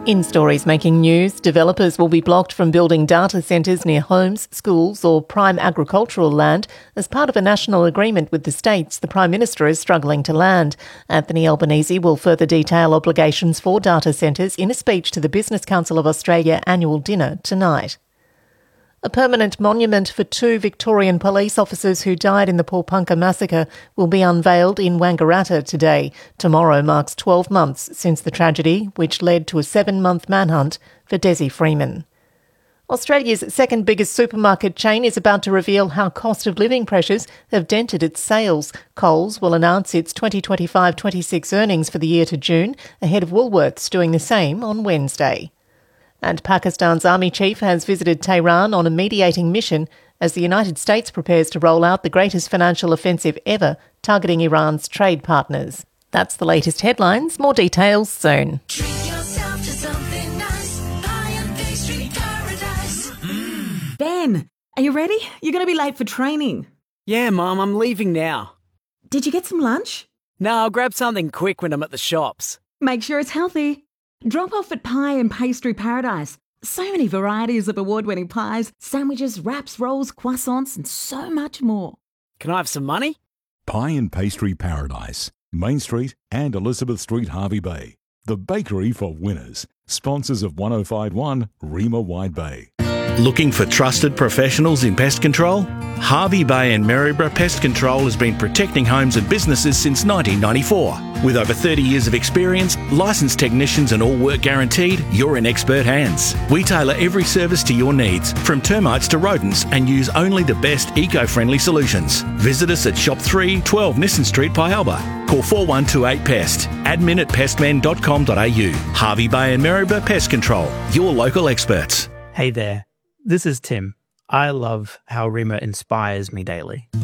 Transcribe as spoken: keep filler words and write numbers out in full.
In stories making news, developers will be blocked from building data centres near homes, schools or prime agricultural land as part of a national agreement with the states the Prime Minister is struggling to land. Anthony Albanese will further detail obligations for data centres in a speech to the Business Council of Australia annual dinner tonight. A permanent monument for two Victorian police officers who died in the Paulpunka massacre will be unveiled in Wangaratta today. Tomorrow marks twelve months since the tragedy, which led to a seven-month manhunt for Desi Freeman. Australia's second biggest supermarket chain is about to reveal how cost of living pressures have dented its sales. Coles will announce its twenty twenty-five twenty-six earnings for the year to June, ahead of Woolworths doing the same on Wednesday. And Pakistan's army chief has visited Tehran on a mediating mission as the United States prepares to roll out the greatest financial offensive ever, targeting Iran's trade partners. That's the latest headlines. More details soon. Treat yourself to something nice. Pie and pastry paradise. Mm. Ben, are you ready? You're going to be late for training. Yeah, Mum, I'm leaving now. Did you get some lunch? No, I'll grab something quick when I'm at the shops. Make sure it's healthy. Drop off at Pie and Pastry Paradise. So many varieties of award-winning pies, sandwiches, wraps, rolls, croissants and so much more. Can I have some money? Pie and Pastry Paradise, Main Street and Elizabeth Street, Hervey Bay. The bakery for winners. Sponsors of one oh five point one Rima Wide Bay. Looking for trusted professionals in pest control? Hervey Bay and Maryborough Pest Control has been protecting homes and businesses since nineteen ninety-four. With over thirty years of experience, licensed technicians and all work guaranteed, you're in expert hands. We tailor every service to your needs, from termites to rodents, and use only the best eco-friendly solutions. Visit us at Shop three, twelve Nissen Street, Pialba. Call four one two eight PEST. Admin at pestmen dot com dot a u. Hervey Bay and Maryborough Pest Control, your local experts. Hey there, this is Tim. I love how Rima inspires me daily.